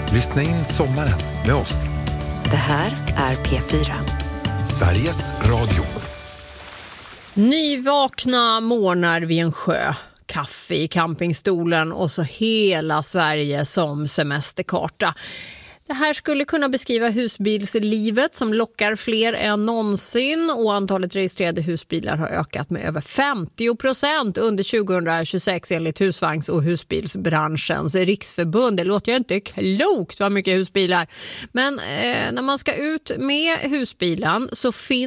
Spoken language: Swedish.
Lyssna in sommaren med oss. Det här är P4. Sveriges Radio. Nyvakna morgnar vid en sjö, kaffe i campingstolen och så hela Sverige som semesterkarta. Det här skulle kunna beskriva husbilslivet som lockar fler än någonsin, och antalet registrerade husbilar har ökat med över 50% under 2026 enligt husvagns- och husbilsbranschens riksförbund. Det låter ju inte klokt vad mycket husbilar. Men när man ska ut med husbilen så finns